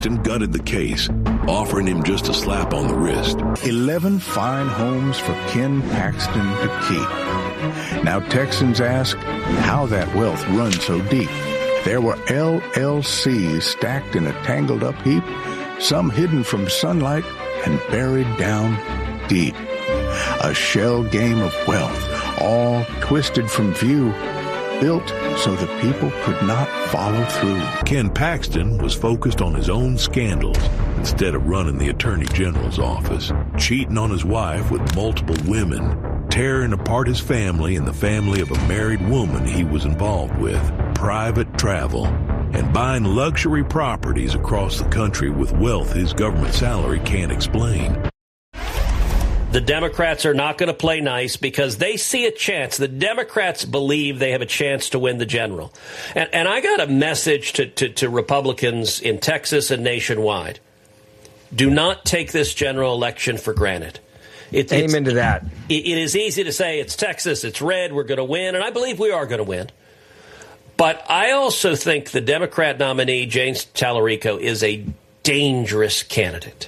gutted the case, offering him just a slap on the wrist. 11 fine homes for Ken Paxton to keep. Now Texans ask how that wealth runs so deep. There were LLCs stacked in a tangled up heap, some hidden from sunlight and buried down deep. A shell game of wealth, all twisted from view, built so the people could not follow through. Ken Paxton was focused on his own scandals instead of running the Attorney General's office, cheating on his wife with multiple women, tearing apart his family and the family of a married woman he was involved with, private travel, and buying luxury properties across the country with wealth his government salary can't explain. The Democrats are not going to play nice because they see a chance. The Democrats believe they have a chance to win the general. And I got a message to Republicans in Texas and nationwide. Do not take this general election for granted. Amen to that. It is easy to say it's Texas, it's red, we're going to win, and I believe we are going to win. But I also think the Democrat nominee, James Tallarico, is a dangerous candidate.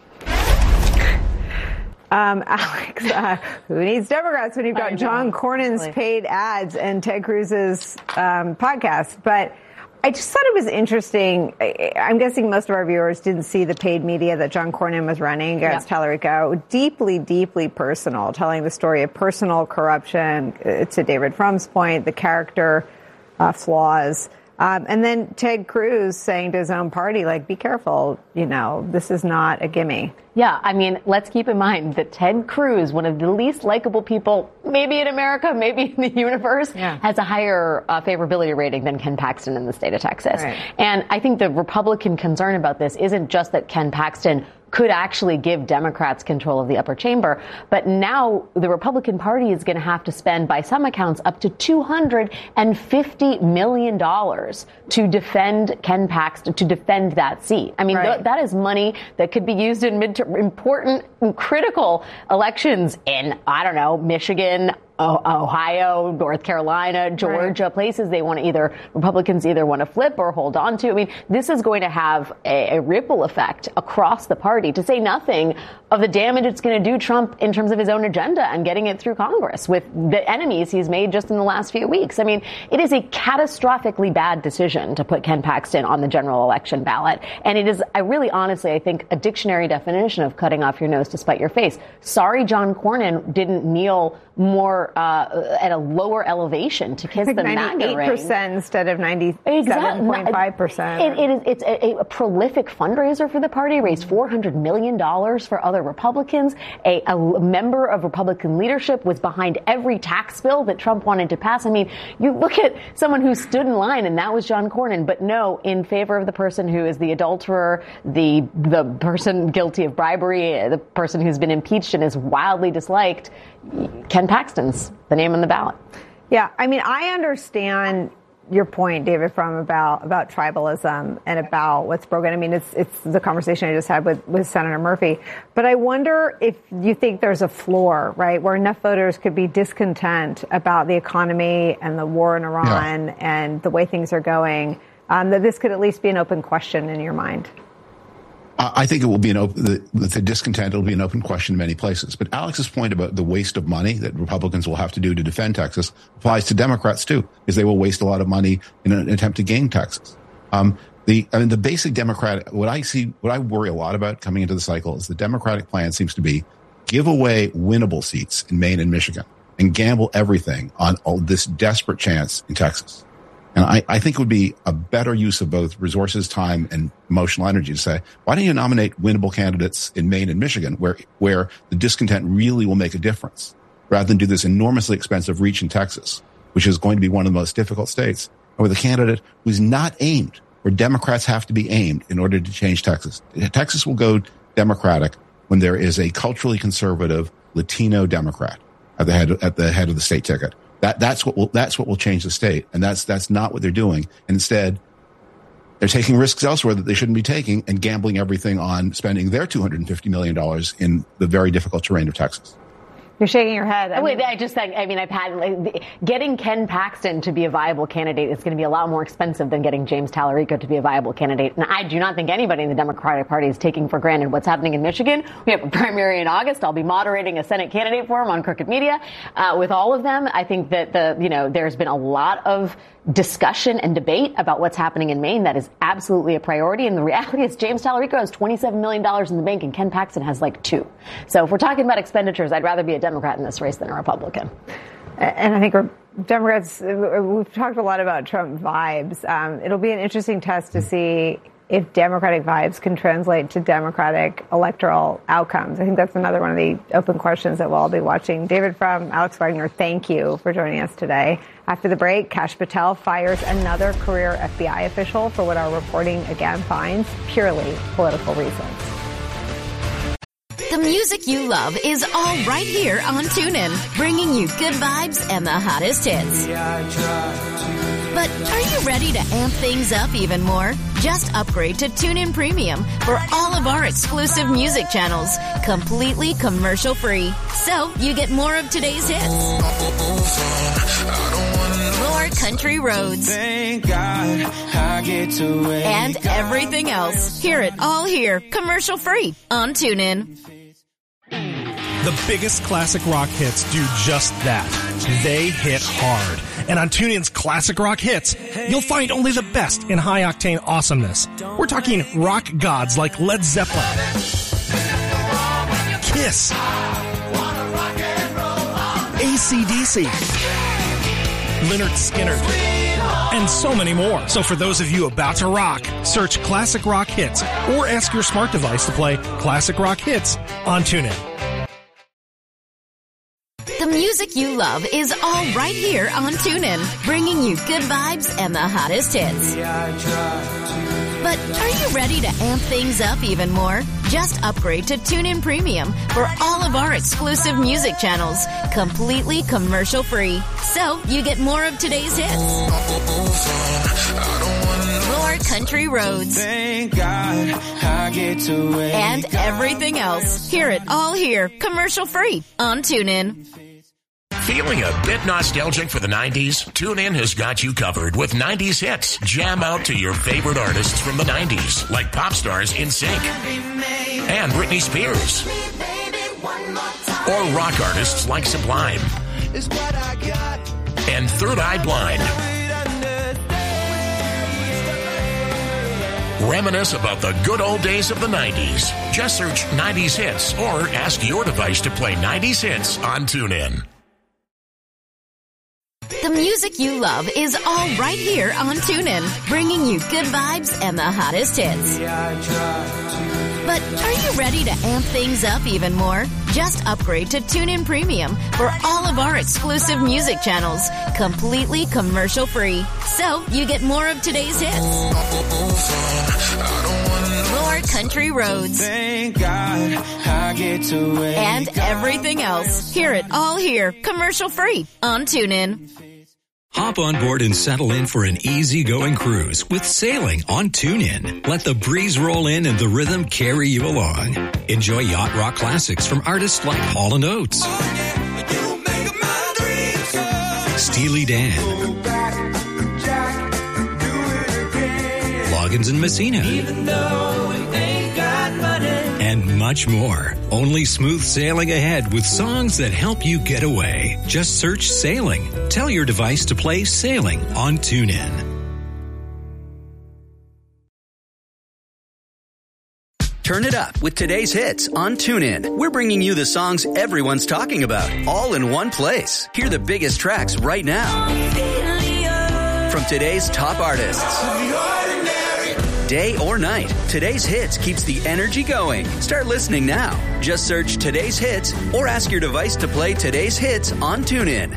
Alex, who needs Democrats when you've got John Cornyn's paid ads and Ted Cruz's podcast? But I just thought it was interesting. I'm guessing most of our viewers didn't see the paid media that John Cornyn was running against Tallarico. Deeply, deeply personal, telling the story of personal corruption, to David Frum's point, the character flaws. And then Ted Cruz saying to his own party, like, be careful, this is not a gimme. Yeah, I mean, let's keep in mind that Ted Cruz, one of the least likable people, maybe in America, maybe in the universe, has a higher favorability rating than Ken Paxton in the state of Texas. Right. And I think the Republican concern about this isn't just that Ken Paxton could actually give Democrats control of the upper chamber. But now the Republican Party is going to have to spend, by some accounts, up to $250 million to defend Ken Paxton, to defend that seat. I mean, that is money that could be used in important and critical elections in, Michigan, Ohio, North Carolina, Georgia, places they want to Republicans either want to flip or hold on to. I mean, this is going to have a ripple effect across the party, to say nothing of the damage it's going to do Trump in terms of his own agenda and getting it through Congress with the enemies he's made just in the last few weeks. I mean, it is a catastrophically bad decision to put Ken Paxton on the general election ballot. And it is, I think, a dictionary definition of cutting off your nose to spite your face. Sorry, John Cornyn didn't kneel more at a lower elevation to kiss the MAGA ring. 98% instead of 97.5%. It's a prolific fundraiser for the party, raised $400 million for other Republicans. A member of Republican leadership was behind every tax bill that Trump wanted to pass. I mean, you look at someone who stood in line, and that was John Cornyn, but no, in favor of the person who is the adulterer, the person guilty of bribery, the person who's been impeached and is wildly disliked. Ken Paxton's the name on the ballot. Yeah, I mean, I understand your point, David, from about tribalism and about what's broken. I mean, it's the conversation I just had with Senator Murphy. But I wonder if you think there's a floor, right, where enough voters could be discontent about the economy and the war in Iran and the way things are going, that this could at least be an open question in your mind. I think it will be the discontent will be an open question in many places. But Alex's point about the waste of money that Republicans will have to do to defend Texas applies to Democrats too, because they will waste a lot of money in an attempt to gain Texas. The basic Democratic, what I worry a lot about coming into the cycle is the Democratic plan seems to be give away winnable seats in Maine and Michigan and gamble everything on this desperate chance in Texas. And I think it would be a better use of both resources, time, and emotional energy to say, why don't you nominate winnable candidates in Maine and Michigan where the discontent really will make a difference, rather than do this enormously expensive reach in Texas, which is going to be one of the most difficult states, and with a candidate who's not aimed, where Democrats have to be aimed in order to change Texas. Texas will go Democratic when there is a culturally conservative Latino Democrat at the head of the state ticket. That's what will change the state, and that's not what they're doing. And instead, they're taking risks elsewhere that they shouldn't be taking and gambling everything on spending their $250 million in the very difficult terrain of Texas. You're shaking your head. Getting Ken Paxton to be a viable candidate is going to be a lot more expensive than getting James Tallarico to be a viable candidate. And I do not think anybody in the Democratic Party is taking for granted what's happening in Michigan. We have a primary in August. I'll be moderating a Senate candidate forum on Crooked Media with all of them. I think that there's been a lot of discussion and debate about what's happening in Maine. That is absolutely a priority. And the reality is James Tallarico has $27 million in the bank and Ken Paxton has like $2 million. So if we're talking about expenditures, I'd rather be a Democrat in this race than a Republican. And I think Democrats, we've talked a lot about Trump vibes. It'll be an interesting test to see if Democratic vibes can translate to Democratic electoral outcomes. I think that's another one of the open questions that we'll all be watching. David Frum, Alex Wagner, thank you for joining us today. After the break, Kash Patel fires another career FBI official for what our reporting again finds purely political reasons. The music you love is all right here on TuneIn, bringing you good vibes and the hottest hits. But are you ready to amp things up even more? Just upgrade to TuneIn Premium for all of our exclusive music channels, completely commercial-free. So you get more of today's hits, more country roads, and everything else. Hear it all here, commercial-free on TuneIn. The biggest classic rock hits do just that. They hit hard. And on TuneIn's Classic Rock Hits, you'll find only the best in high-octane awesomeness. We're talking rock gods like Led Zeppelin, Kiss, AC/DC, Lynyrd Skynyrd, and so many more. So for those of you about to rock, search Classic Rock Hits or ask your smart device to play Classic Rock Hits on TuneIn. The music you love is all right here on TuneIn, bringing you good vibes and the hottest hits. But are you ready to amp things up even more? Just upgrade to TuneIn Premium for all of our exclusive music channels, completely commercial-free. So you get more of today's hits, more country roads, and everything else. Hear it all here, commercial-free on TuneIn. Feeling a bit nostalgic for the 90s? TuneIn has got you covered with 90s hits. Jam out to your favorite artists from the 90s, like pop stars NSYNC and Britney Spears, or rock artists like Sublime and Third Eye Blind. Reminisce about the good old days of the 90s. Just search 90s hits or ask your device to play 90s hits on TuneIn. The music you love is all right here on TuneIn, bringing you good vibes and the hottest hits. But are you ready to amp things up even more? Just upgrade to TuneIn Premium for all of our exclusive music channels, completely commercial-free. So you get more of today's hits, more country roads, and everything else. Hear it all here, commercial-free on TuneIn. Hop on board and settle in for an easy-going cruise with sailing on TuneIn. Let the breeze roll in and the rhythm carry you along. Enjoy yacht rock classics from artists like Hall & Oates, Steely Dan, Loggins and Messina, and much more. Only smooth sailing ahead with songs that help you get away. Just search Sailing. Tell your device to play Sailing on TuneIn. Turn it up with today's hits on TuneIn. We're bringing you the songs everyone's talking about, all in one place. Hear the biggest tracks right now from today's top artists. Day or night, today's hits keeps the energy going. Start listening now. Just search today's hits or ask your device to play today's hits on TuneIn.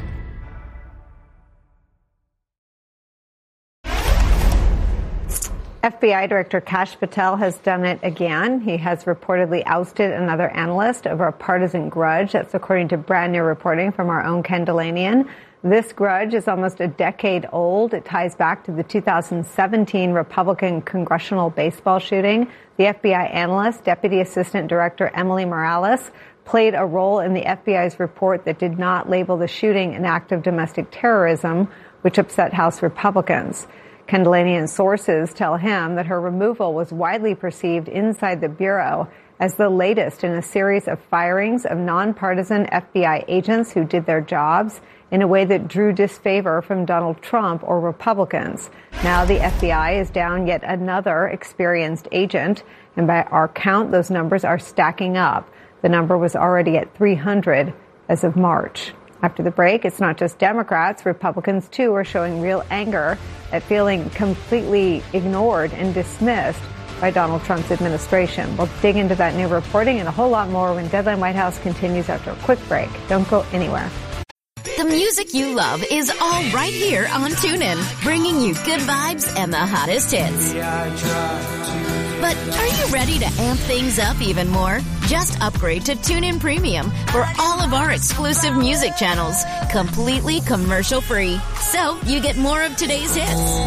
FBI Director Kash Patel has done it again. He has reportedly ousted another analyst over a partisan grudge. That's according to brand new reporting from our own Ken Delanian. This grudge is almost a decade old. It ties back to the 2017 Republican congressional baseball shooting. The FBI analyst, Deputy Assistant Director Emily Morales, played a role in the FBI's report that did not label the shooting an act of domestic terrorism, which upset House Republicans. Kendallanian sources tell him that her removal was widely perceived inside the Bureau as the latest in a series of firings of nonpartisan FBI agents who did their jobs in a way that drew disfavor from Donald Trump or Republicans. Now the FBI is down yet another experienced agent, and by our count, those numbers are stacking up. The number was already at 300 as of March. After the break, it's not just Democrats. Republicans, too, are showing real anger at feeling completely ignored and dismissed by Donald Trump's administration. We'll dig into that new reporting and a whole lot more when Deadline White House continues after a quick break. Don't go anywhere. The music you love is all right here on TuneIn, bringing you good vibes and the hottest hits. But are you ready to amp things up even more? Just upgrade to TuneIn Premium for all of our exclusive music channels, completely commercial-free. So you get more of today's hits,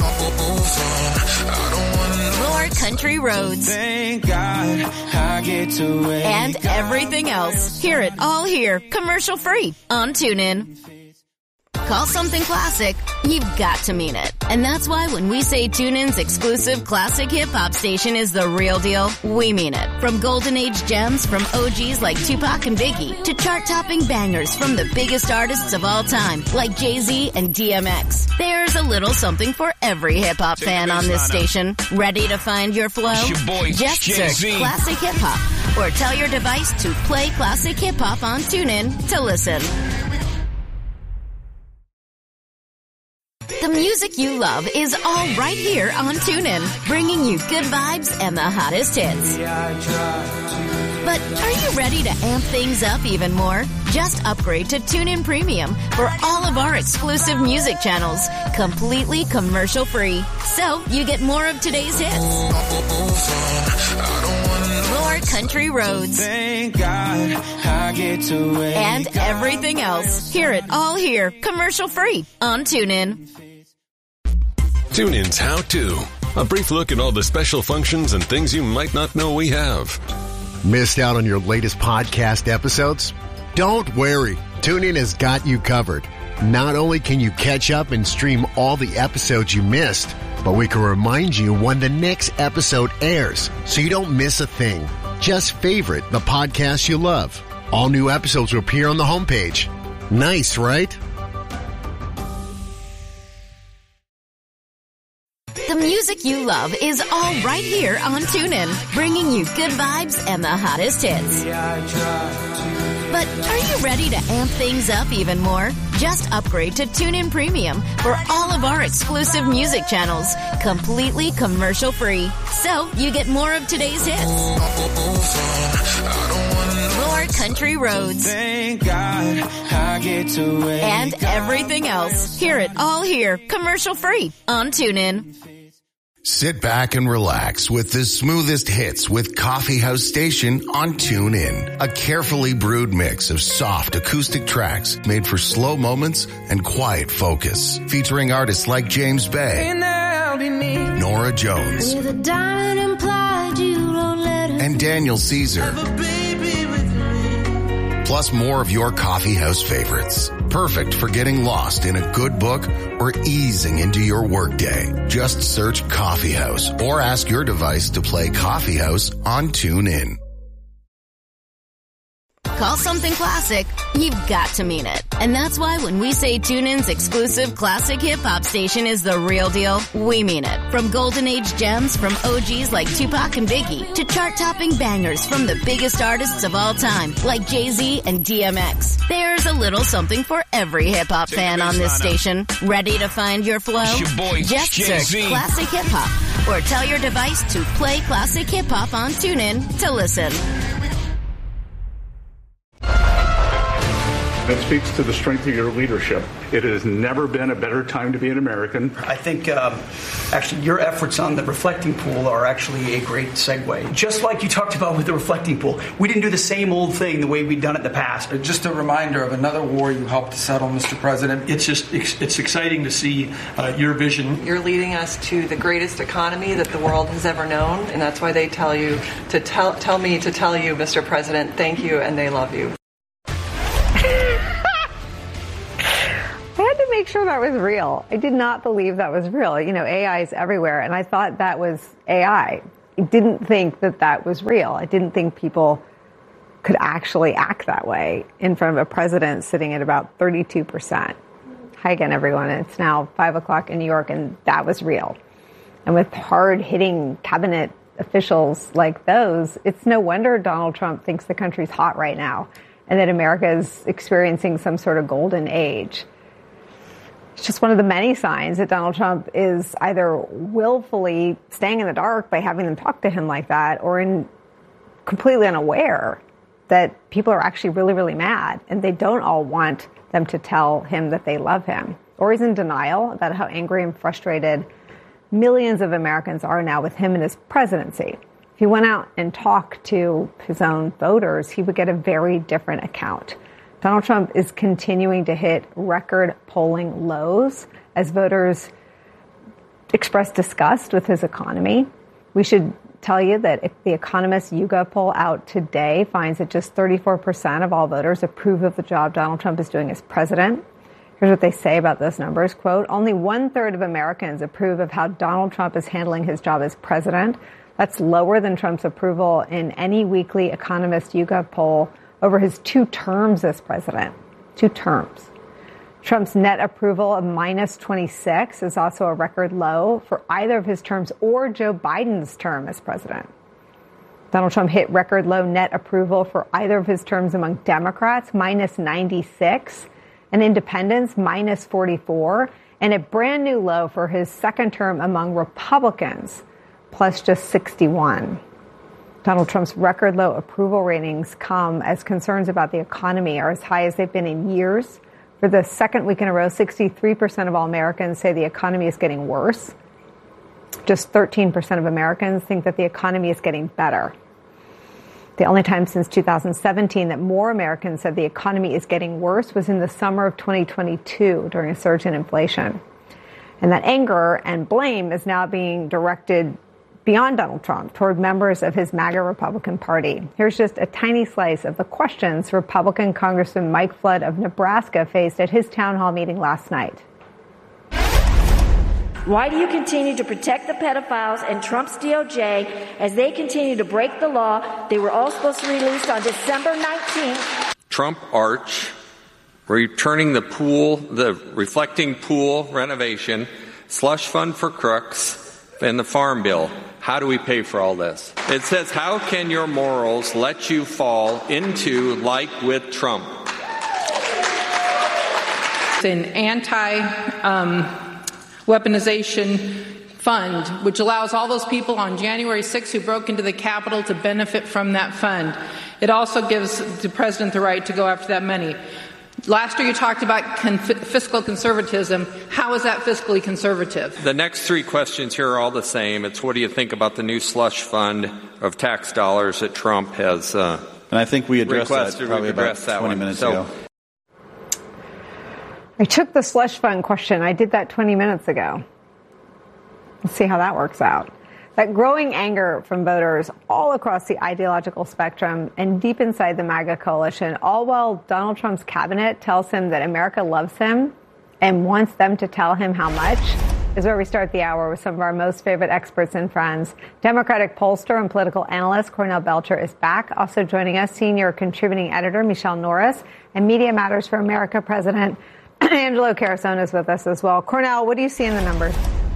more country roads, thank God I get to and everything else. Hear it all here, commercial-free on TuneIn. Call something classic, you've got to mean it. And that's why when we say TuneIn's exclusive classic hip-hop station is the real deal, we mean it. From golden age gems from OGs like Tupac and Biggie to chart-topping bangers from the biggest artists of all time like Jay-Z and DMX. There's a little something for every hip-hop fan on this station. Ready to find your flow? Just search Classic Hip-Hop or tell your device to play Classic Hip-Hop on TuneIn to listen. The music you love is all right here on TuneIn, bringing you good vibes and the hottest hits. But are you ready to amp things up even more? Just upgrade to TuneIn Premium for all of our exclusive music channels, completely commercial-free. So you get more of today's hits, more country roads, thank God I get to and everything else. Hear it all here, commercial-free on TuneIn. TuneIn's How To. A brief look at all the special functions and things you might not know we have. Missed out on your latest podcast episodes? Don't worry. TuneIn has got you covered. Not only can you catch up and stream all the episodes you missed, but we can remind you when the next episode airs so you don't miss a thing. Just favorite the podcast you love. All new episodes will appear on the homepage. Nice, right? The music you love is all right here on TuneIn, bringing you good vibes and the hottest hits. But are you ready to amp things up even more? Just upgrade to TuneIn Premium for all of our exclusive music channels, completely commercial-free. So you get more of today's hits, more country roads, thank God I get to and everything else. Hear it all here, commercial-free on TuneIn. Sit back and relax with the smoothest hits with Coffee House Station on TuneIn. A carefully brewed mix of soft acoustic tracks made for slow moments and quiet focus. Featuring artists like James Bay, Nora Jones, and Daniel Caesar. Plus more of your coffee house favorites. Perfect for getting lost in a good book or easing into your workday. Just search Coffee House or ask your device to play Coffee House on TuneIn. Call something classic, you've got to mean it. And that's why when we say TuneIn's exclusive classic hip-hop station is the real deal, we mean it. From golden age gems from OGs like Tupac and Biggie to chart-topping bangers from the biggest artists of all time like Jay-Z and DMX. There's a little something for every hip-hop fan on this station. Ready to find your flow? Just search Classic Hip-Hop or tell your device to play Classic Hip-Hop on TuneIn to listen. It speaks to the strength of your leadership. It has never been a better time to be an American. I think actually your efforts on the reflecting pool are actually a great segue. Just like you talked about with the reflecting pool, we didn't do the same old thing the way we'd done it in the past. Just a reminder of another war you helped to settle, Mr. President. It's exciting to see your vision. You're leading us to the greatest economy that the world has ever known, and that's why they tell you to tell me to tell you, Mr. President, thank you, and they love you. I had to make sure that was real. I did not believe that was real. You know, AI is everywhere, and I thought that was AI. I didn't think that that was real. I didn't think people could actually act that way in front of a president sitting at about 32%. Hi again, everyone. It's now 5 o'clock in New York, and that was real. And with hard-hitting cabinet officials like those, it's no wonder Donald Trump thinks the country's hot right now and that America is experiencing some sort of golden age. It's just one of the many signs that Donald Trump is either willfully staying in the dark by having them talk to him like that, or completely unaware that people are actually really, really mad and they don't all want them to tell him that they love him. Or he's in denial about how angry and frustrated millions of Americans are now with him and his presidency. If he went out and talked to his own voters, he would get a very different account. Donald Trump is continuing to hit record polling lows as voters express disgust with his economy. We should tell you that if the Economist YouGov poll out today finds that just 34% of all voters approve of the job Donald Trump is doing as president. Here's what they say about those numbers. Quote, only 1/3 of Americans approve of how Donald Trump is handling his job as president. That's lower than Trump's approval in any weekly Economist YouGov poll over his 2 terms as president. 2 terms. Trump's net approval of -26 is also a record low for either of his terms or Joe Biden's term as president. Donald Trump hit record low net approval for either of his terms among Democrats, -96, and independents, -44, and a brand new low for his second term among Republicans, plus just 61. Donald Trump's record low approval ratings come as concerns about the economy are as high as they've been in years. For the second week in a row, 63% of all Americans say the economy is getting worse. Just 13% of Americans think that the economy is getting better. The only time since 2017 that more Americans said the economy is getting worse was in the summer of 2022 during a surge in inflation. And that anger and blame is now being directed beyond Donald Trump toward members of his MAGA Republican Party. Here's just a tiny slice of the questions Republican Congressman Mike Flood of Nebraska faced at his town hall meeting last night. Why do you continue to protect the pedophiles and Trump's DOJ as they continue to break the law? They were all supposed to be released on December 19th. Trump Arch, returning the pool, the reflecting pool renovation, slush fund for crooks, and the farm bill. How do we pay for all this? It says, how can your morals let you fall into like with Trump? It's an anti-weaponization fund, which allows all those people on January 6th who broke into the Capitol to benefit from that fund. It also gives the president the right to go after that money. Last year you talked about fiscal conservatism. How is that fiscally conservative? The next 3 questions here are all the same. It's what do you think about the new slush fund of tax dollars that Trump has and I think we addressed that probably about 20 minutes ago. I took the slush fund question. I did that 20 minutes ago. Let's see how that works out. That growing anger from voters all across the ideological spectrum and deep inside the MAGA coalition, all while Donald Trump's cabinet tells him that America loves him and wants them to tell him how much, is where we start the hour with some of our most favorite experts and friends. Democratic pollster and political analyst Cornell Belcher is back. Also joining us, senior contributing editor Michelle Norris and Media Matters for America president Angelo Carasone is with us as well. Cornell, what do you see in the numbers?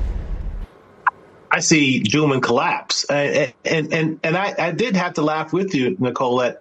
I see doom and collapse, and I did have to laugh with you, Nicole, at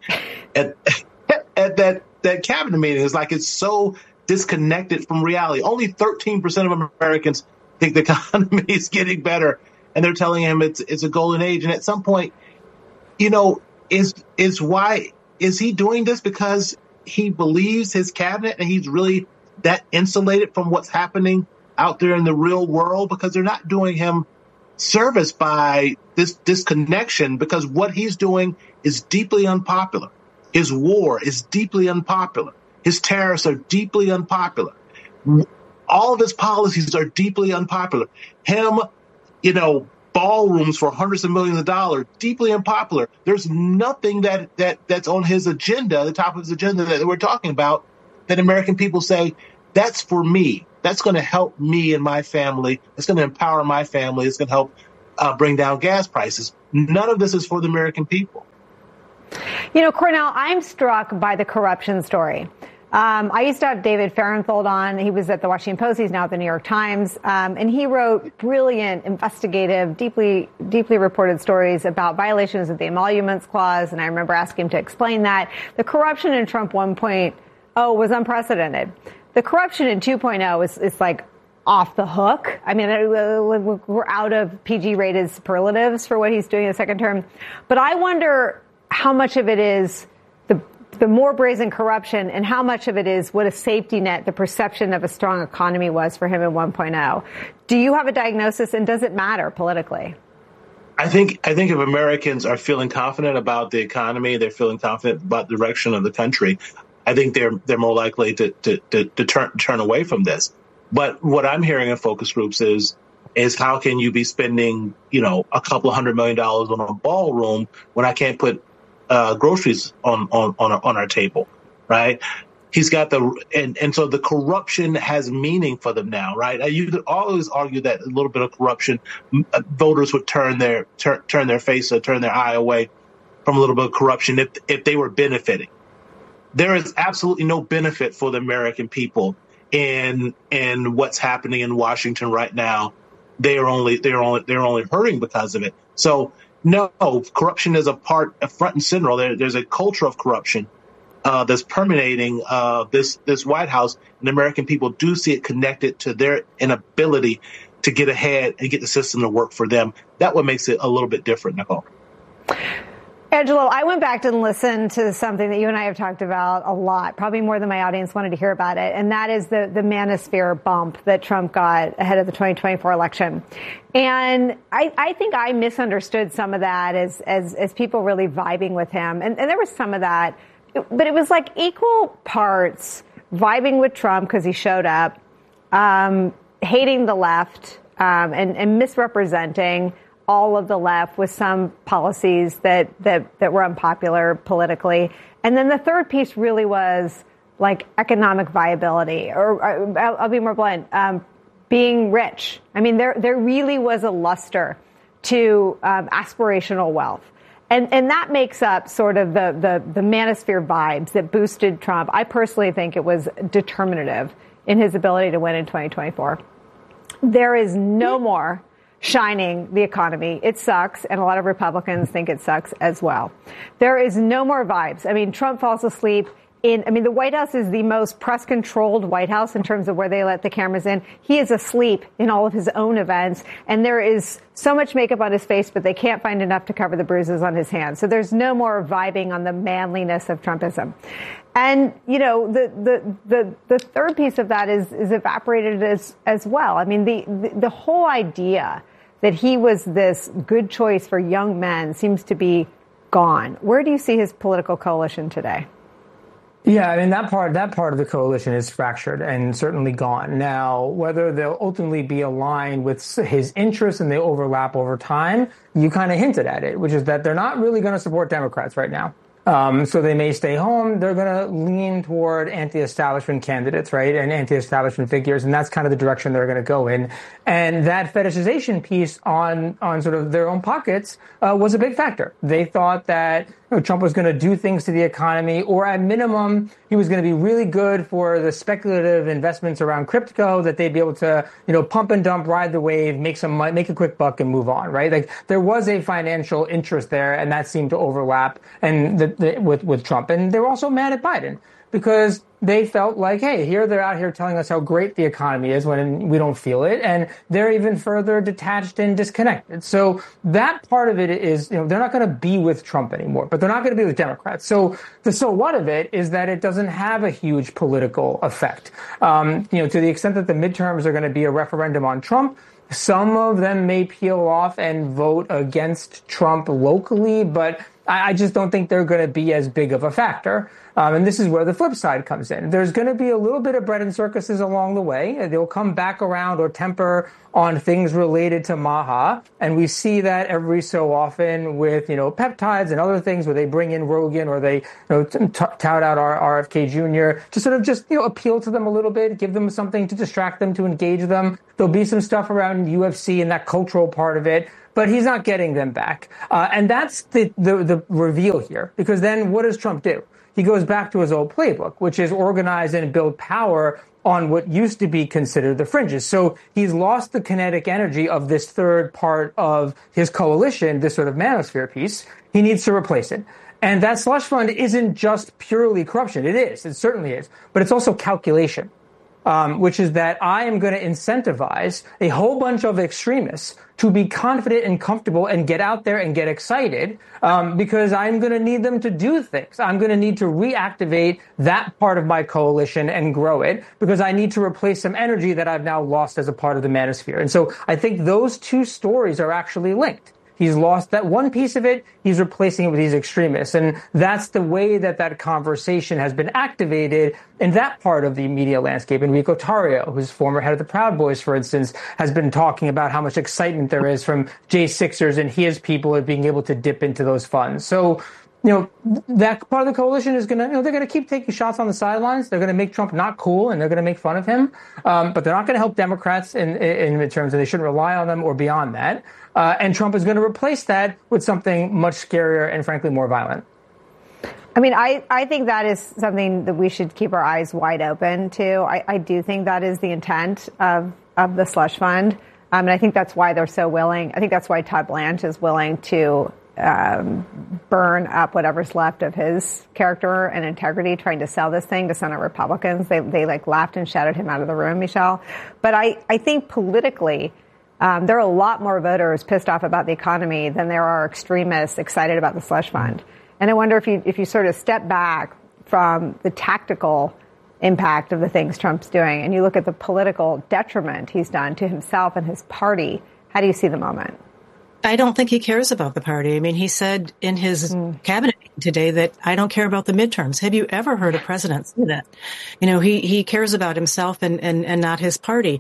that cabinet meeting. It's like it's so disconnected from reality. Only 13% of Americans think the economy is getting better, and they're telling him it's a golden age. And at some point, you know, is he doing this because he believes his cabinet and he's really that insulated from what's happening out there in the real world, because they're not doing him service by this disconnection, because what he's doing is deeply unpopular. His war is deeply unpopular. His tariffs are deeply unpopular. All of his policies are deeply unpopular. Him, ballrooms for hundreds of millions of dollars, deeply unpopular. There's nothing that's on his agenda, the top of his agenda that we're talking about, that American people say, that's for me. That's going to help me and my family. It's going to empower my family. It's going to help bring down gas prices. None of this is for the American people. Cornell, I'm struck by the corruption story. I used to have David Fahrenthold on. He was at the Washington Post. He's now at the New York Times. And he wrote brilliant, investigative, deeply reported stories about violations of the Emoluments Clause. And I remember asking him to explain that. The corruption in Trump 1.0 was unprecedented. The corruption in 2.0 is like off the hook. I mean, we're out of PG-rated superlatives for what he's doing in the second term. But I wonder how much of it is the more brazen corruption and how much of it is what a safety net, the perception of a strong economy was for him in 1.0. Do you have a diagnosis, and does it matter politically? I think if Americans are feeling confident about the economy, they're feeling confident about the direction of the country, I think they're more likely to turn away from this. But what I'm hearing in focus groups is how can you be spending, a couple of $100 million on a ballroom when I can't put groceries on our table, right? He's got and so the corruption has meaning for them now, right? You could always argue that a little bit of corruption, voters would turn their face or turn their eye away from a little bit of corruption if they were benefiting. There is absolutely no benefit for the American people in what's happening in Washington right now. They're only hurting because of it. So no, corruption is a front and center. There's a culture of corruption that's permeating this White House, and American people do see it connected to their inability to get ahead and get the system to work for them. That's what makes it a little bit different, Nicole. Angelo, I went back and listened to something that you and I have talked about a lot, probably more than my audience wanted to hear about it, and that is the manosphere bump that Trump got ahead of the 2024 election. And I think I misunderstood some of that as people really vibing with him. And there was some of that, but it was like equal parts vibing with Trump because he showed up, hating the left, and misrepresenting all of the left with some policies that were unpopular politically. And then the third piece really was like economic viability, or I'll be more blunt, being rich. I mean, there really was a luster to aspirational wealth. And that makes up sort of the manosphere vibes that boosted Trump. I personally think it was determinative in his ability to win in 2024. There is no more shining the economy. It sucks, and a lot of Republicans think it sucks as well. There is no more vibes. I mean, Trump falls asleep the White House is the most press-controlled White House in terms of where they let the cameras in. He is asleep in all of his own events, and there is so much makeup on his face, but they can't find enough to cover the bruises on his hands. So there's no more vibing on the manliness of Trumpism. And, the third piece of that is evaporated as well. I mean, the whole idea that he was this good choice for young men seems to be gone. Where do you see his political coalition today? Yeah, I mean, that part of the coalition is fractured and certainly gone. Now, whether they'll ultimately be aligned with his interests and they overlap over time, you kind of hinted at it, which is that they're not really going to support Democrats right now. So they may stay home. They're going to lean toward anti-establishment candidates, right, and anti-establishment figures, and that's kind of the direction they're going to go in. And that fetishization piece on sort of their own pockets was a big factor. They thought that Trump was going to do things to the economy, or at minimum, he was going to be really good for the speculative investments around crypto, that they'd be able to, pump and dump, ride the wave, make some money, make a quick buck and move on, right? Like there was a financial interest there, and that seemed to overlap. And with Trump. And they were also mad at Biden because they felt like, hey, they're out here telling us how great the economy is when we don't feel it. And they're even further detached and disconnected. So that part of it is, they're not going to be with Trump anymore, but they're not going to be with Democrats. So the so what of it is that it doesn't have a huge political effect. To the extent that the midterms are going to be a referendum on Trump, some of them may peel off and vote against Trump locally, but I just don't think they're going to be as big of a factor. And this is where the flip side comes in. There's going to be a little bit of bread and circuses along the way. They'll come back around or temper on things related to MAHA. And we see that every so often with, peptides and other things where they bring in Rogan or they tout out our RFK Jr. to sort of appeal to them a little bit, give them something to distract them, to engage them. There'll be some stuff around UFC and that cultural part of it. But he's not getting them back. And that's the reveal here. Because then what does Trump do? He goes back to his old playbook, which is organize and build power on what used to be considered the fringes. So he's lost the kinetic energy of this third part of his coalition, this sort of manosphere piece. He needs to replace it. And that slush fund isn't just purely corruption. It is. It certainly is. But it's also calculation. Which is that I am going to incentivize a whole bunch of extremists to be confident and comfortable and get out there and get excited because I'm going to need them to do things. I'm going to need to reactivate that part of my coalition and grow it because I need to replace some energy that I've now lost as a part of the manosphere. And so I think those two stories are actually linked. He's lost that one piece of it. He's replacing it with these extremists. And that's the way that conversation has been activated in that part of the media landscape. Enrico Tarrio, who's former head of the Proud Boys, for instance, has been talking about how much excitement there is from J6ers and his people at being able to dip into those funds. So, that part of the coalition is going to, they're going to keep taking shots on the sidelines. They're going to make Trump not cool and they're going to make fun of him. But they're not going to help Democrats in midterms, and they shouldn't rely on them or beyond that. And Trump is going to replace that with something much scarier and frankly more violent. I mean, I think that is something that we should keep our eyes wide open to. I do think that is the intent of the slush fund. And I think that's why they're so willing. I think that's why Todd Blanche is willing to burn up whatever's left of his character and integrity trying to sell this thing to Senate Republicans. They laughed and shouted him out of the room, Michelle. But I think politically, there are a lot more voters pissed off about the economy than there are extremists excited about the slush fund. And I wonder if you sort of step back from the tactical impact of the things Trump's doing and you look at the political detriment he's done to himself and his party, how do you see the moment? I don't think he cares about the party. I mean, he said in his cabinet today that I don't care about the midterms. Have you ever heard a president say that? He cares about himself and not his party.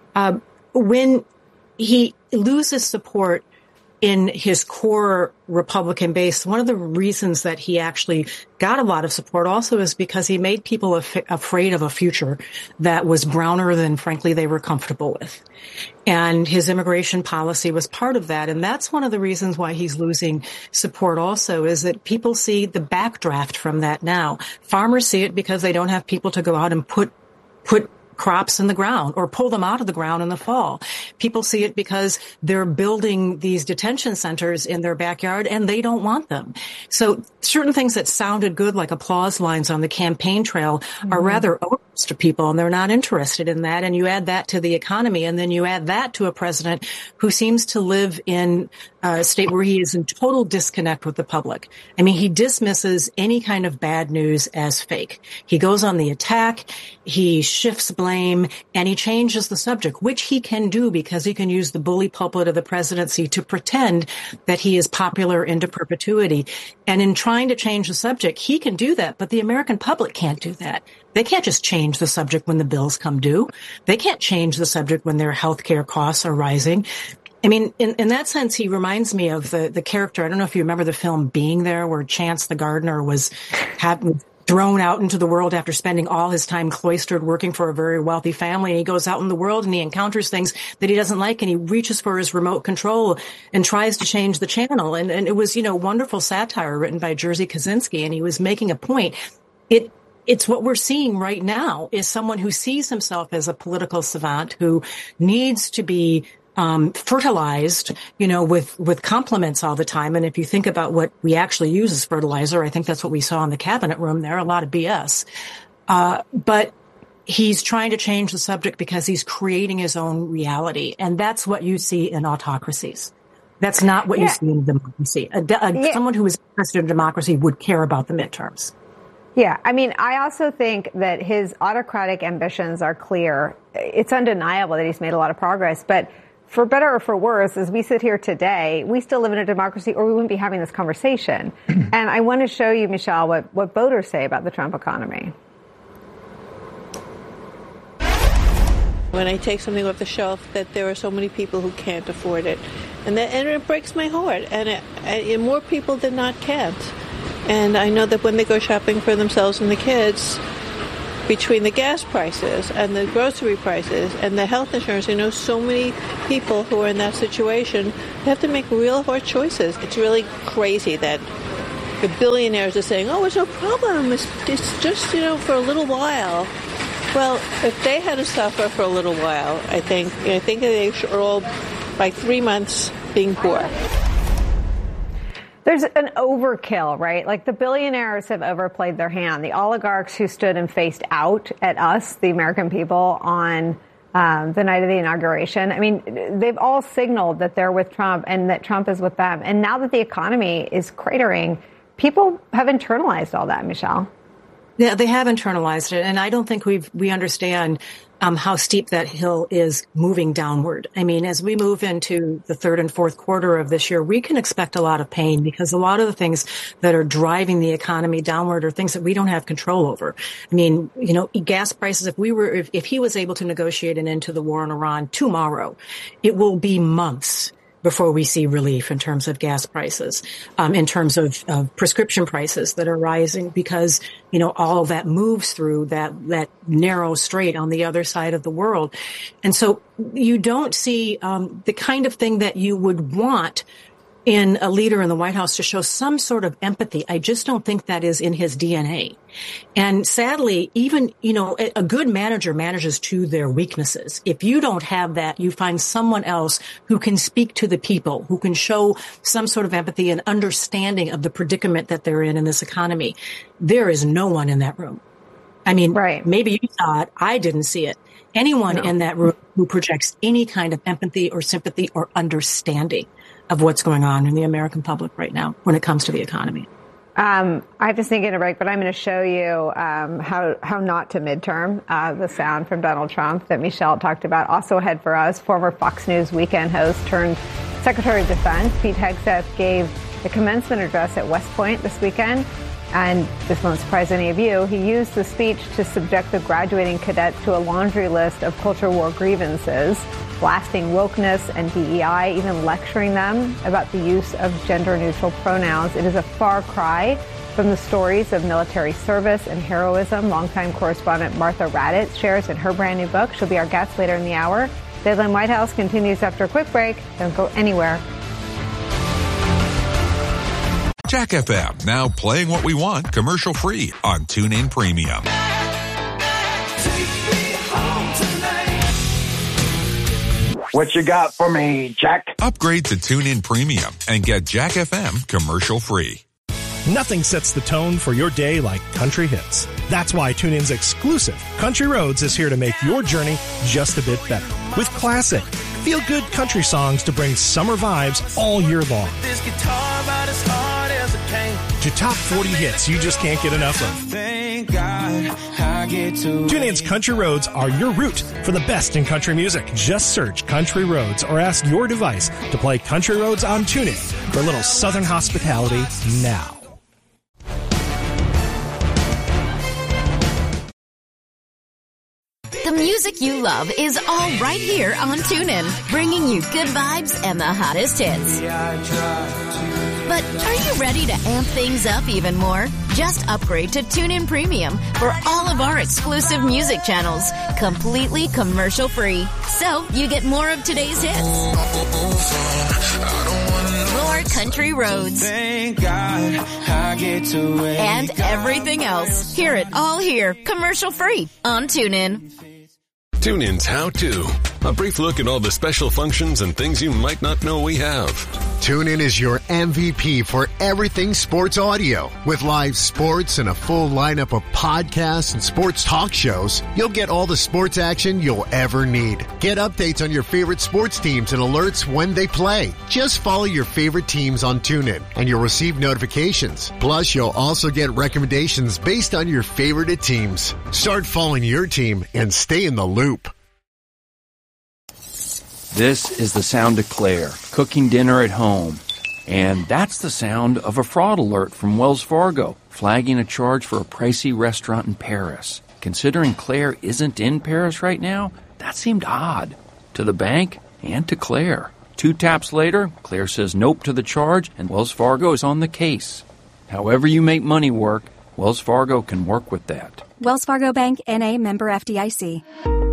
When he loses support in his core Republican base, one of the reasons that he actually got a lot of support also is because he made people afraid of a future that was browner than, frankly, they were comfortable with. And his immigration policy was part of that. And that's one of the reasons why he's losing support also, is that people see the backdraft from that now. Farmers see it because they don't have people to go out and put crops in the ground or pull them out of the ground in the fall. People see it because they're building these detention centers in their backyard and they don't want them. So certain things that sounded good, like applause lines on the campaign trail, are rather odorous to people, and they're not interested in that. And you add that to the economy, and then you add that to a president who seems to live in a state where he is in total disconnect with the public. I mean, he dismisses any kind of bad news as fake. He goes on the attack, he shifts blame, and he changes the subject, which he can do because he can use the bully pulpit of the presidency to pretend that he is popular into perpetuity. And in trying to change the subject, he can do that, but the American public can't do that. They can't just change the subject when the bills come due. They can't change the subject when their health care costs are rising. I mean, in that sense, he reminds me of the character. I don't know if you remember the film Being There, where Chance the gardener was thrown out into the world after spending all his time cloistered working for a very wealthy family. And he goes out in the world and he encounters things that he doesn't like, and he reaches for his remote control and tries to change the channel. And it was, wonderful satire written by Jerzy Kosinski. And he was making a point. It's what we're seeing right now is someone who sees himself as a political savant who needs to be fertilized, with compliments all the time. And if you think about what we actually use as fertilizer, I think that's what we saw in the cabinet room there, a lot of BS. But he's trying to change the subject because he's creating his own reality. And that's what you see in autocracies. That's not what you see in democracy. Someone who is interested in democracy would care about the midterms. Yeah, I mean, I also think that his autocratic ambitions are clear. It's undeniable that he's made a lot of progress, but for better or for worse, as we sit here today, we still live in a democracy or we wouldn't be having this conversation. And I want to show you, Michelle, what voters say about the Trump economy. When I take something off the shelf, that there are so many people who can't afford it. And it breaks my heart. And more people than not can't. And I know that when they go shopping for themselves and the kids, between the gas prices and the grocery prices and the health insurance, so many people who are in that situation, they have to make real hard choices. It's really crazy that the billionaires are saying, oh, it's no problem. It's just, for a little while. Well, if they had to suffer for a little while, I think they are all, by 3 months, being poor. There's an overkill, right? Like the billionaires have overplayed their hand. The oligarchs who stood and faced out at us, the American people, on the night of the inauguration. I mean, they've all signaled that they're with Trump and that Trump is with them. And now that the economy is cratering, people have internalized all that, Michelle. Yeah, they have internalized it. And I don't think we understand how steep that hill is moving downward. I mean, as we move into the third and fourth quarter of this year, we can expect a lot of pain because a lot of the things that are driving the economy downward are things that we don't have control over. I mean, gas prices, if he was able to negotiate an end to the war in Iran tomorrow, it will be months before we see relief in terms of gas prices, in terms of prescription prices that are rising because, all of that moves through that narrow strait on the other side of the world. And so you don't see the kind of thing that you would want in a leader in the White House to show some sort of empathy. I just don't think that is in his DNA. And sadly, even, a good manager manages to their weaknesses. If you don't have that, you find someone else who can speak to the people, who can show some sort of empathy and understanding of the predicament that they're in this economy. There is no one in that room. I mean, maybe you saw it. I didn't see it. Anyone in that room who projects any kind of empathy or sympathy or understanding of what's going on in the American public right now when it comes to the economy. I have to sneak in a break, but I'm going to show you how not to midterm the sound from Donald Trump that Michelle talked about. Also ahead for us, former Fox News weekend host turned Secretary of Defense Pete Hegseth gave the commencement address at West Point this weekend. And this won't surprise any of you. He used the speech to subject the graduating cadets to a laundry list of culture war grievances, blasting wokeness and DEI, even lecturing them about the use of gender-neutral pronouns. It is a far cry from the stories of military service and heroism. Longtime correspondent Martha Raddatz shares in her brand new book. She'll be our guest later in the hour. Deadline White House continues after a quick break. Don't go anywhere. Jack FM, now playing what we want commercial-free on TuneIn Premium. What you got for me, Jack? Upgrade to TuneIn Premium and get Jack FM commercial-free. Nothing sets the tone for your day like country hits. That's why TuneIn's exclusive Country Roads is here to make your journey just a bit better. With classic, feel-good country songs to bring summer vibes all year long. This guitar about as hard as it came. To top 40 hits you just can't get enough of. Thank God I get to TuneIn's Country Roads are your route for the best in country music. Just search Country Roads or ask your device to play Country Roads on TuneIn for a little Southern hospitality now. The music you love is all right here on TuneIn, bringing you good vibes and the hottest hits. But are you ready to amp things up even more? Just upgrade to TuneIn Premium for all of our exclusive music channels, completely commercial-free. So you get more of today's hits. More country roads. Thank God I get to and everything else. Hear it all here, commercial-free on TuneIn. TuneIn's How To A brief look at all the special functions and things you might not know we have. TuneIn is your MVP for everything sports audio. With live sports and a full lineup of podcasts and sports talk shows, you'll get all the sports action you'll ever need. Get updates on your favorite sports teams and alerts when they play. Just follow your favorite teams on TuneIn and you'll receive notifications. Plus, you'll also get recommendations based on your favorite teams. Start following your team and stay in the loop. This is the sound of Claire, cooking dinner at home. And that's the sound of a fraud alert from Wells Fargo, flagging a charge for a pricey restaurant in Paris. Considering Claire isn't in Paris right now, that seemed odd. To the bank and to Claire. 2 taps later, Claire says nope to the charge, and Wells Fargo is on the case. However you make money work, Wells Fargo can work with that. Wells Fargo Bank, N.A., member FDIC.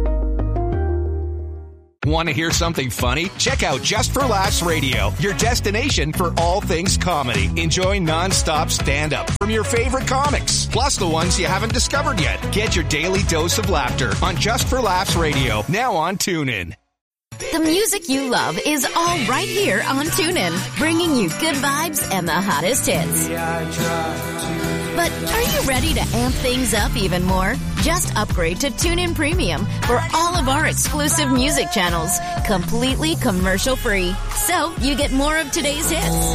Want to hear something funny? Check out Just for Laughs Radio, your destination for all things comedy. Enjoy nonstop stand-up from your favorite comics, plus the ones you haven't discovered yet. Get your daily dose of laughter on Just for Laughs Radio, now on TuneIn. The music you love is all right here on TuneIn, bringing you good vibes and the hottest hits. But are you ready to amp things up even more? Just upgrade to TuneIn Premium for all of our exclusive music channels, completely commercial-free. So you get more of today's hits,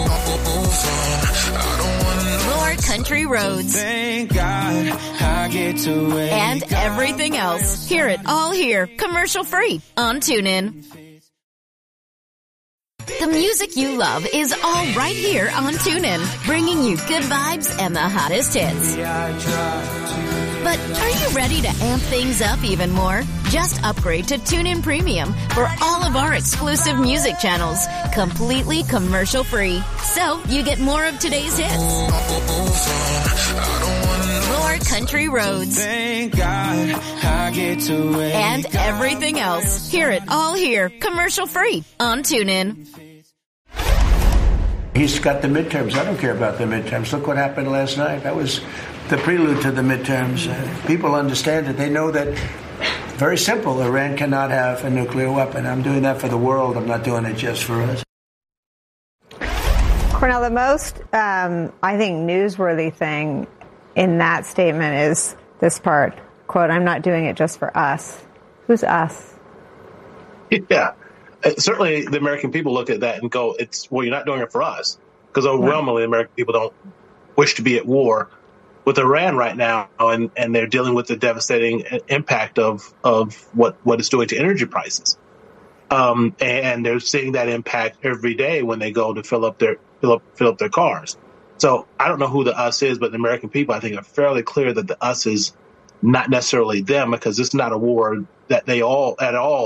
more country roads, Thank God I get to wake and everything else. Hear it all here, commercial-free on TuneIn. The music you love is all right here on TuneIn, bringing you good vibes and the hottest hits. But are you ready to amp things up even more? Just upgrade to TuneIn Premium for all of our exclusive music channels, completely commercial-free. So you get more of today's hits, more country roads, Thank God I get to wake and everything else. Hear it all here, commercial-free on TuneIn. He's got the midterms. I don't care about the midterms. Look what happened last night. That was the prelude to the midterms. People understand it. They know that, very simple, Iran cannot have a nuclear weapon. I'm doing that for the world. I'm not doing it just for us. Cornell, the most, I think, newsworthy thing in that statement is this part, quote, "I'm not doing it just for us." Who's us? Yeah. Certainly the American people look at that and go, well, you're not doing it for us. Because overwhelmingly, the American people don't wish to be at war with Iran right now, and they're dealing with the devastating impact of what it's doing to energy prices. And they're seeing that impact every day when they go to fill up their cars. So I don't know who the us is, but the American people, I think, are fairly clear that the us is not necessarily them, because it's not a war that they all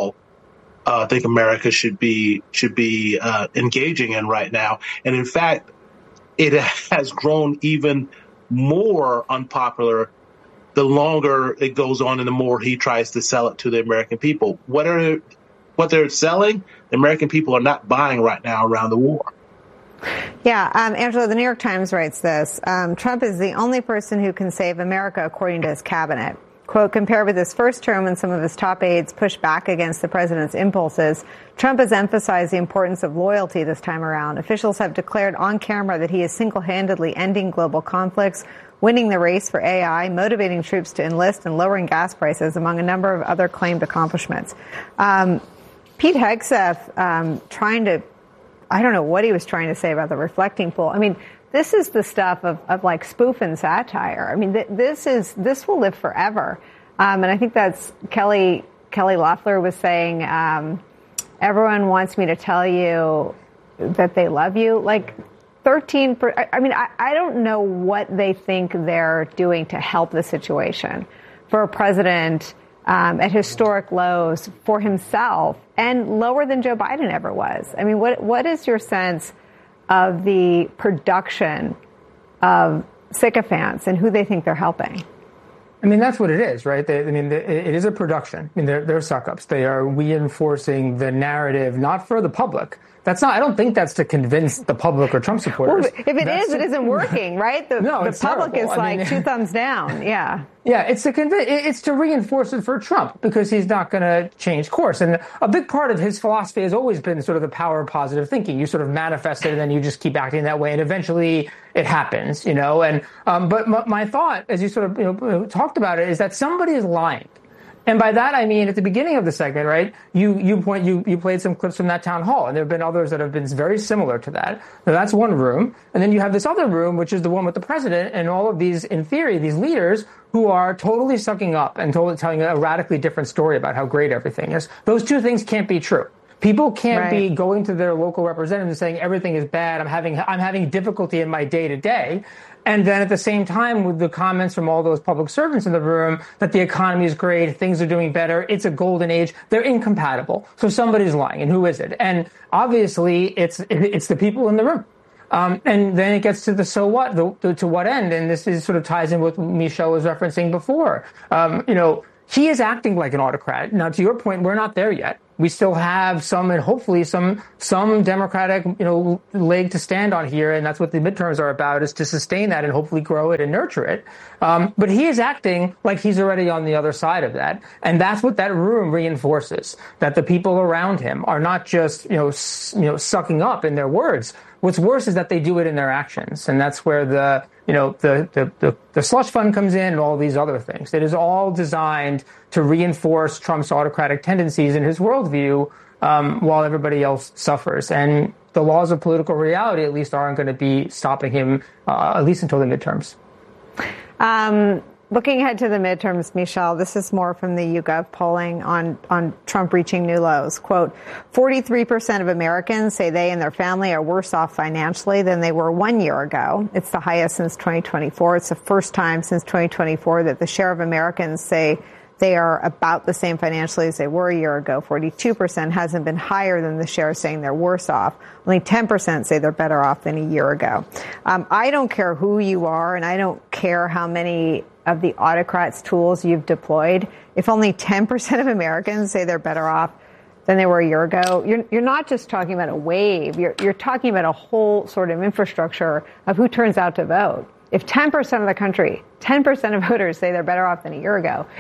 think America should be engaging in right now. And in fact, it has grown even more unpopular the longer it goes on and the more he tries to sell it to the American people. What they're selling, the American people are not buying right now around the war. Yeah, Angela, the New York Times writes this. Trump is the only person who can save America, according to his cabinet. Quote, compared with his first term when some of his top aides pushed back against the president's impulses, Trump has emphasized the importance of loyalty this time around. Officials have declared on camera that he is single-handedly ending global conflicts, winning the race for AI, motivating troops to enlist, and lowering gas prices, among a number of other claimed accomplishments. Pete Hegseth trying to, I don't know what he was trying to say about the reflecting pool. I mean, this is the stuff of like spoof and satire. I mean, this will live forever. And I think that's Kelly Loeffler was saying, everyone wants me to tell you that they love you. Like 13%. I mean, I don't know what they think they're doing to help the situation for a president at historic lows for himself and lower than Joe Biden ever was. I mean, what is your sense of the production of sycophants and who they think they're helping? I mean, that's what it is, right? It is a production. I mean, they're suck-ups. They are reinforcing the narrative, not for the public, I don't think that's to convince the public or Trump supporters. Well, if it is, it isn't working, right? The public is like 2 thumbs down. Yeah. Yeah, it's to reinforce it for Trump because he's not going to change course. And a big part of his philosophy has always been sort of the power of positive thinking. You sort of manifest it and then you just keep acting that way. And eventually it happens, And, but my thought, as you sort of, talked about it, is that somebody is lying. And by that, I mean, at the beginning of the segment, right, you played some clips from that town hall, and there have been others that have been very similar to that. Now, that's one room. And then you have this other room, which is the one with the president and all of these, in theory, these leaders who are totally sucking up and telling a radically different story about how great everything is. Those two things can't be true. People can't be going to their local representatives and saying everything is bad. I'm having difficulty in my day to day. And then at the same time, with the comments from all those public servants in the room that the economy is great, things are doing better, it's a golden age, they're incompatible. So somebody's lying. And who is it? And obviously, it's the people in the room. And then it gets to the so what, to what end? And this is sort of ties in with what Michelle was referencing before. He is acting like an autocrat. Now, to your point, we're not there yet. We still have some, and hopefully some Democratic, leg to stand on here, and that's what the midterms are about, is to sustain that and hopefully grow it and nurture it. But he is acting like he's already on the other side of that, and that's what that room reinforces. That the people around him are not just, sucking up in their words. What's worse is that they do it in their actions, and that's where the slush fund comes in and all these other things. It is all designed to reinforce Trump's autocratic tendencies in his worldview, while everybody else suffers. And the laws of political reality, at least, aren't going to be stopping him, at least until the midterms. Looking ahead to the midterms, Michelle, this is more from the YouGov polling on Trump reaching new lows. Quote, 43% of Americans say they and their family are worse off financially than they were 1 year ago. It's the highest since 2024. It's the first time since 2024 that the share of Americans say they are about the same financially as they were a year ago. 42% hasn't been higher than the share saying they're worse off. Only 10% say they're better off than a year ago. I don't care who you are, and I don't care how many of the autocrats' tools you've deployed. If only 10% of Americans say they're better off than they were a year ago, you're not just talking about a wave. You're talking about a whole sort of infrastructure of who turns out to vote. If 10% of the country, 10% of voters say they're better off than a year ago,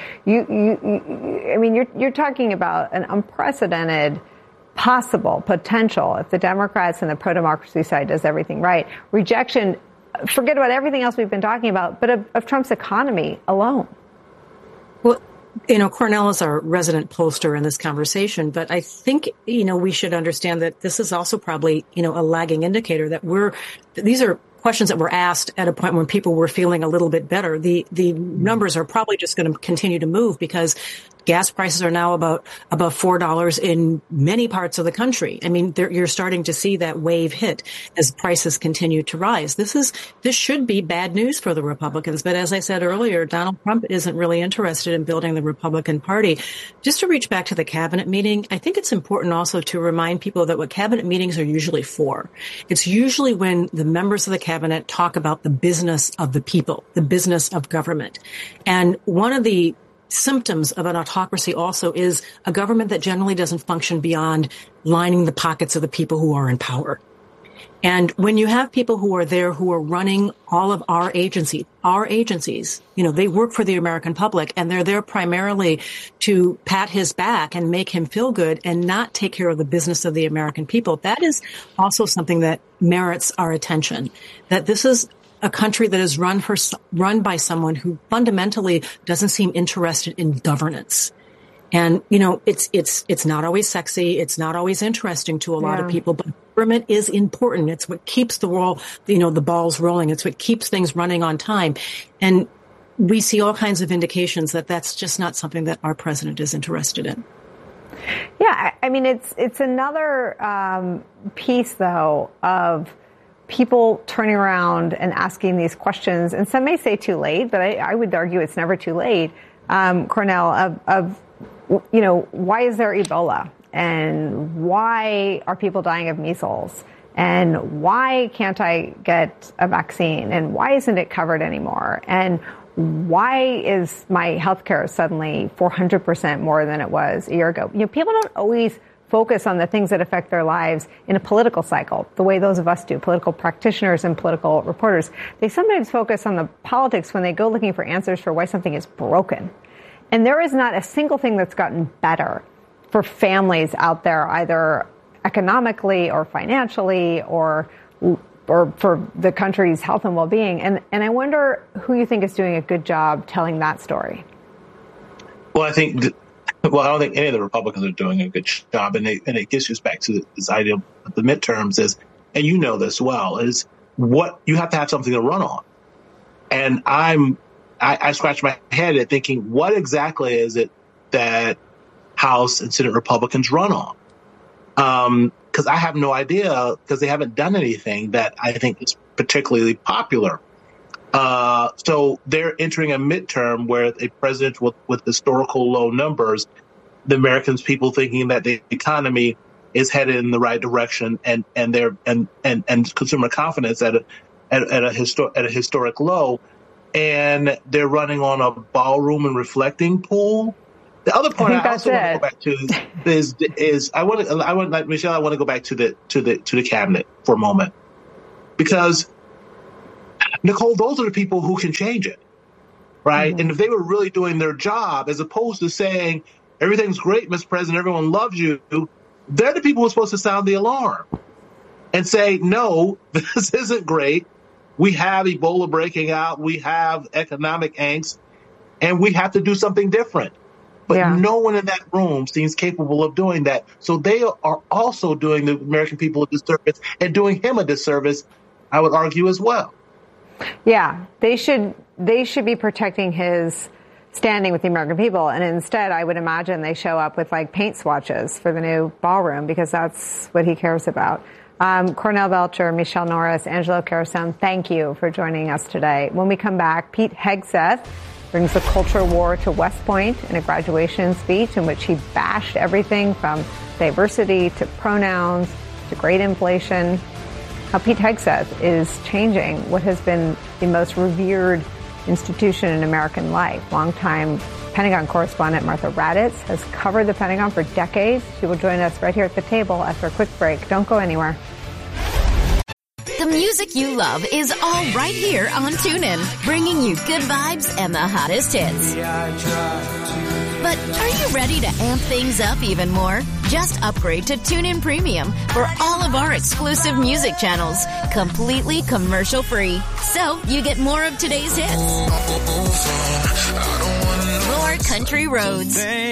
you're talking about an unprecedented possible potential if the Democrats and the pro-democracy side does everything right. Rejection, forget about everything else we've been talking about, but of Trump's economy alone. Well, Cornell is our resident pollster in this conversation, but I think, we should understand that this is also probably, a lagging indicator that these are questions that were asked at a point when people were feeling a little bit better. The numbers are probably just going to continue to move because gas prices are now about $4 in many parts of the country. I mean, you're starting to see that wave hit as prices continue to rise. This should be bad news for the Republicans. But as I said earlier, Donald Trump isn't really interested in building the Republican Party. Just to reach back to the cabinet meeting, I think it's important also to remind people that what cabinet meetings are usually for. It's usually when the members of the cabinet talk about the business of the people, the business of government. And one of the symptoms of an autocracy also is a government that generally doesn't function beyond lining the pockets of the people who are in power. And when you have people who are there who are running all of our agencies, they work for the American public and they're there primarily to pat his back and make him feel good and not take care of the business of the American people. That is also something that merits our attention, that this is a country that is run by someone who fundamentally doesn't seem interested in governance. And, it's not always sexy. It's not always interesting to a lot of people, but government is important. It's what keeps the balls rolling. It's what keeps things running on time. And we see all kinds of indications that that's just not something that our president is interested in. Yeah. I mean, it's another piece, though, of people turning around and asking these questions, and some may say too late, but I would argue it's never too late, Cornell, why is there Ebola? And why are people dying of measles? And why can't I get a vaccine? And why isn't it covered anymore? And why is my health care suddenly 400% more than it was a year ago? People don't always focus on the things that affect their lives in a political cycle, the way those of us do, political practitioners and political reporters. They sometimes focus on the politics when they go looking for answers for why something is broken. And there is not a single thing that's gotten better for families out there, either economically or financially or for the country's health and well-being. And I wonder who you think is doing a good job telling that story. Well, I don't think any of the Republicans are doing a good job, and it gets us back to this idea of the midterms is, and you know this well, is what you have to have something to run on. And I scratch my head at thinking, what exactly is it that House and Senate Republicans run on? Because I have no idea, because they haven't done anything that I think is particularly popular. So they're entering a midterm where a president with historical low numbers, the Americans, people thinking that the economy is headed in the right direction, and consumer confidence at a historic low, and they're running on a ballroom and reflecting pool. The other point I also want to go back to is I want to go back to the cabinet for a moment, because Nicole, those are the people who can change it, right? Mm-hmm. And if they were really doing their job, as opposed to saying everything's great, Mr. President, everyone loves you, they're the people who are supposed to sound the alarm and say, no, this isn't great. We have Ebola breaking out. We have economic angst, and we have to do something different. But no one in that room seems capable of doing that. So they are also doing the American people a disservice and doing him a disservice, I would argue, as well. Yeah, they should be protecting his standing with the American people. And instead, I would imagine they show up with like paint swatches for the new ballroom, because that's what he cares about. Cornell Belcher, Michelle Norris, Angelo Carusone, thank you for joining us today. When we come back, Pete Hegseth brings the culture war to West Point in a graduation speech in which he bashed everything from diversity to pronouns to great inflation. How Pete Hegseth is changing what has been the most revered institution in American life. Longtime Pentagon correspondent Martha Raddatz has covered the Pentagon for decades. She will join us right here at the table after a quick break. Don't go anywhere. The music you love is all right here on TuneIn, bringing you good vibes and the hottest hits. But are you ready to amp things up even more? Just upgrade to TuneIn Premium for all of our exclusive music channels, completely commercial-free. So you get more of today's hits, more country roads,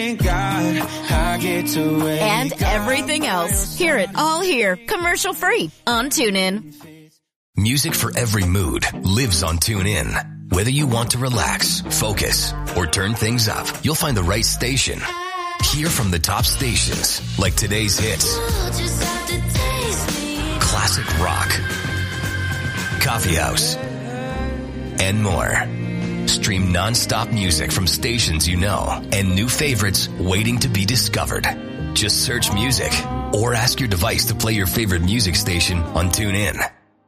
and everything else. Hear it all here, commercial-free on TuneIn. Music for every mood lives on TuneIn. Whether you want to relax, focus, or turn things up, you'll find the right station. Hear from the top stations, like today's hits, classic rock, coffee house, and more. Stream non-stop music from stations you know and new favorites waiting to be discovered. Just search music or ask your device to play your favorite music station on TuneIn.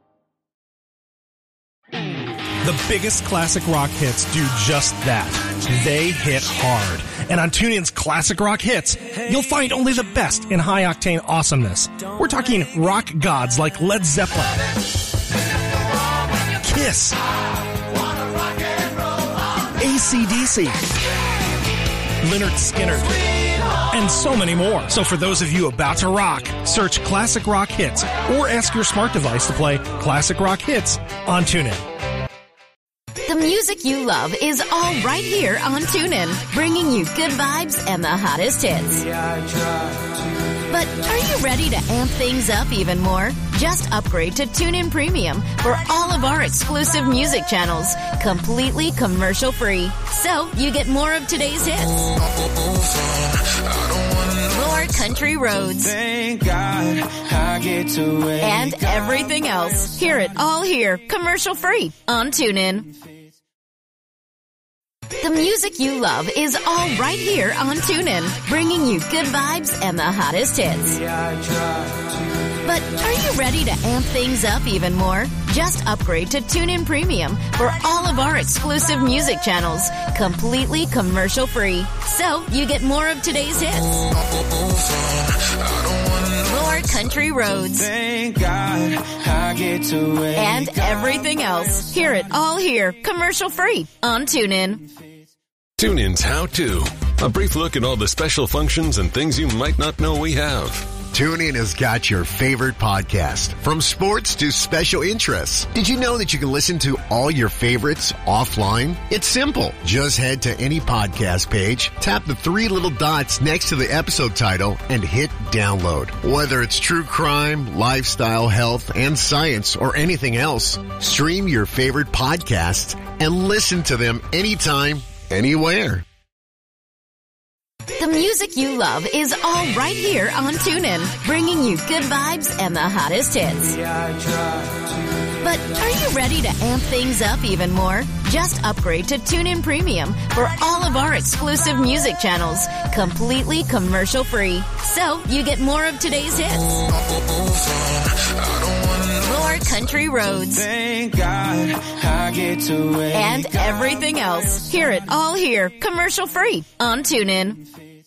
The biggest classic rock hits do just that. They hit hard. And on TuneIn's Classic Rock Hits, you'll find only the best in high-octane awesomeness. We're talking rock gods like Led Zeppelin, Kiss, AC/DC, Lynyrd Skynyrd, and so many more. So for those of you about to rock, search Classic Rock Hits or ask your smart device to play Classic Rock Hits on TuneIn. The music you love is all right here on TuneIn, bringing you good vibes and the hottest hits. But are you ready to amp things up even more? Just upgrade to TuneIn Premium for all of our exclusive music channels, completely commercial-free. So you get more of today's hits, more country roads, and everything else. Hear it all here, commercial-free on TuneIn. The music you love is all right here on TuneIn, bringing you good vibes and the hottest hits. But are you ready to amp things up even more? Just upgrade to TuneIn Premium for all of our exclusive music channels, completely commercial-free. So you get more of today's hits, more country roads, Thank God I get to wake and everything else. Hear it all here, commercial-free on TuneIn. TuneIn's How To. A brief look at all the special functions and things you might not know we have. TuneIn has got your favorite podcast, from sports to special interests. Did you know that you can listen to all your favorites offline? It's simple. Just head to any podcast page, tap the three little dots next to the episode title, and hit download. Whether it's true crime, lifestyle, health, and science, or anything else, stream your favorite podcasts and listen to them anytime, anywhere. The music you love is all right here on TuneIn, bringing you good vibes and the hottest hits. But are you ready to amp things up even more? Just upgrade to TuneIn Premium for all of our exclusive music channels, completely commercial-free. So you get more of today's hits, more country roads, Thank God I get to wake and everything else. Hear it all here, commercial-free on TuneIn.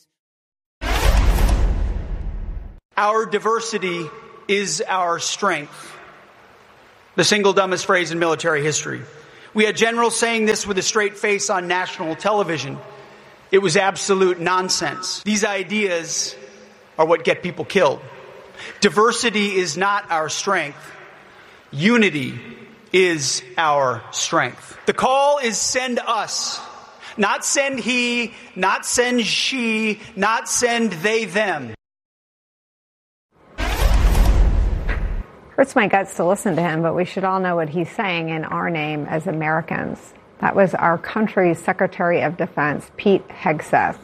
Our diversity is our strength. The single dumbest phrase in military history. We had generals saying this with a straight face on national television. It was absolute nonsense. These ideas are what get people killed. Diversity is not our strength. Unity is our strength. The call is send us. Not send he, not send she, not send they, them. Hurts my guts to listen to him, but we should all know what he's saying in our name as Americans. That was our country's Secretary of Defense, Pete Hegseth,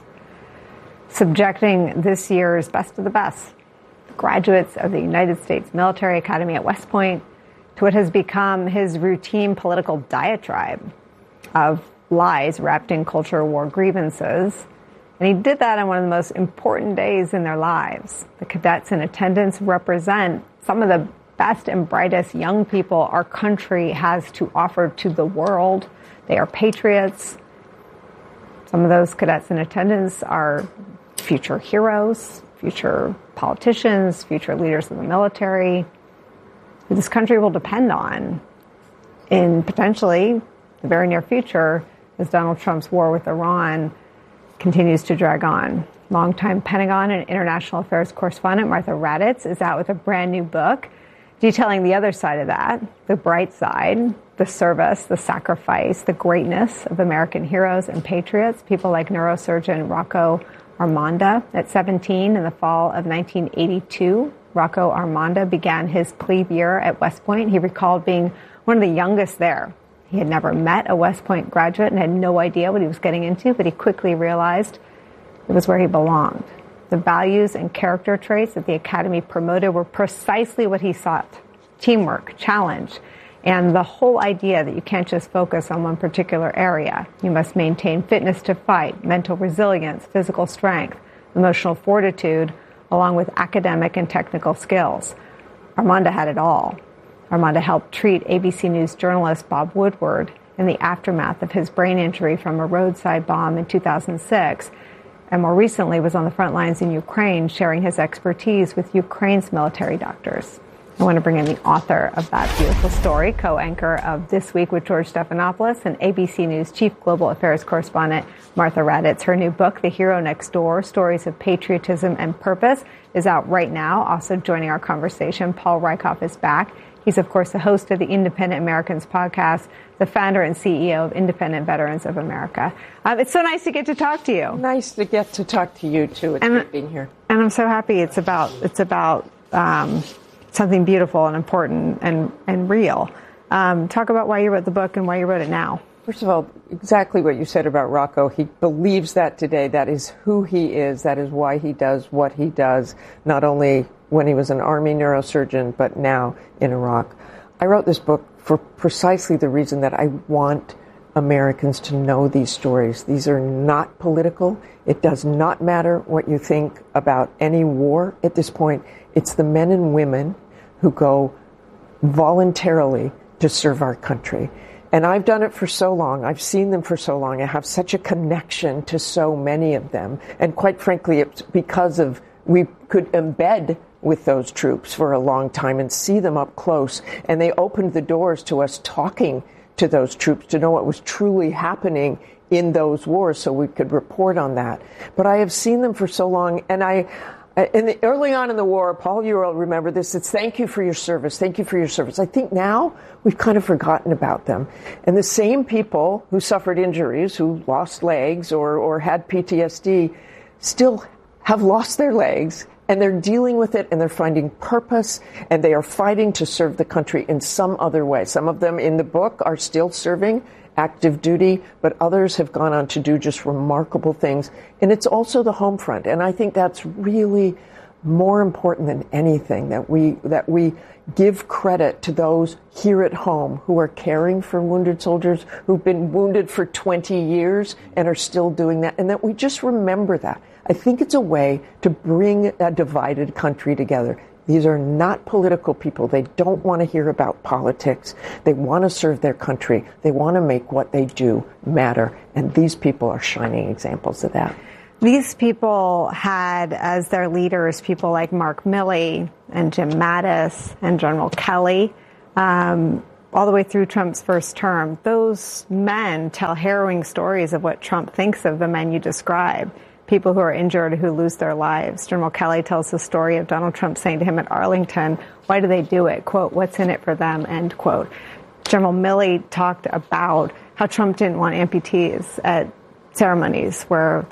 subjecting this year's best of the best, the graduates of the United States Military Academy at West Point, to what has become his routine political diatribe of lies wrapped in culture war grievances. And he did that on one of the most important days in their lives. The cadets in attendance represent some of the best and brightest young people our country has to offer to the world. They are patriots. Some of those cadets in attendance are future heroes, future politicians, future leaders of the military, who this country will depend on in potentially the very near future as Donald Trump's war with Iran continues to drag on. Longtime Pentagon and International Affairs correspondent Martha Raddatz is out with a brand new book detailing the other side of that, the bright side, the service, the sacrifice, the greatness of American heroes and patriots, people like neurosurgeon Rocco Armanda. At 17, in the fall of 1982, Rocco Armanda began his plebe year at West Point. He recalled being one of the youngest there. He had never met a West Point graduate and had no idea what he was getting into, but he quickly realized it was where he belonged. The values and character traits that the Academy promoted were precisely what he sought: teamwork, challenge, and the whole idea that you can't just focus on one particular area. You must maintain fitness to fight, mental resilience, physical strength, emotional fortitude, along with academic and technical skills. Armanda had it all. Armanda helped treat ABC News journalist Bob Woodward in the aftermath of his brain injury from a roadside bomb in 2006, and more recently was on the front lines in Ukraine, sharing his expertise with Ukraine's military doctors. I want to bring in the author of that beautiful story, co-anchor of This Week with George Stephanopoulos, and ABC News Chief Global Affairs Correspondent Martha Raddatz. Her new book, The Hero Next Door, Stories of Patriotism and Purpose, is out right now. Also joining our conversation, Paul Rieckhoff is back. He's, of course, the host of the Independent Americans podcast, the founder and CEO of Independent Veterans of America. It's so nice to get to talk to you. Nice to get to talk to you, too. It's great being here. And I'm so happy it's about something beautiful and important and real. Talk about why you wrote the book and why you wrote it now. First of all, exactly what you said about Rocco. He believes that today. That is who he is. That is why he does what he does, not only when he was an Army neurosurgeon, but now in Iraq. I wrote this book for precisely the reason that I want Americans to know these stories. These are not political. It does not matter what you think about any war at this point. It's the men and women who go voluntarily to serve our country. And I've done it for so long. I've seen them for so long. I have such a connection to so many of them. And quite frankly, it's because of we could embed with those troops for a long time and see them up close. And they opened the doors to us talking to those troops to know what was truly happening in those wars so we could report on that. But I have seen them for so long. And early on in the war, Paul, you will remember this, it's thank you for your service, thank you for your service. I think now we've kind of forgotten about them. And the same people who suffered injuries, who lost legs or had PTSD, still have lost their legs, and they're dealing with it, and they're finding purpose, and they are fighting to serve the country in some other way. Some of them in the book are still serving active duty, but others have gone on to do just remarkable things. And it's also the home front. And I think that's really more important than anything, that we give credit to those here at home who are caring for wounded soldiers who've been wounded for 20 years and are still doing that, and that we just remember that. I think it's a way to bring a divided country together. These are not political people. They don't want to hear about politics. They want to serve their country. They want to make what they do matter. And these people are shining examples of that. These people had as their leaders people like Mark Milley and Jim Mattis and General Kelly, all the way through Trump's first term. Those men tell harrowing stories of what Trump thinks of the men you describe. People who are injured, who lose their lives. General Kelly tells the story of Donald Trump saying to him at Arlington, why do they do it? Quote, what's in it for them? End quote. General Milley talked about how Trump didn't want amputees at ceremonies where